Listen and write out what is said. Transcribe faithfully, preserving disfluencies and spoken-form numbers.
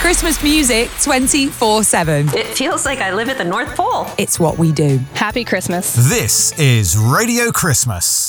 Christmas music twenty-four seven. It feels like I live at the North Pole. It's what we do. Happy Christmas. This is Radio Christmas.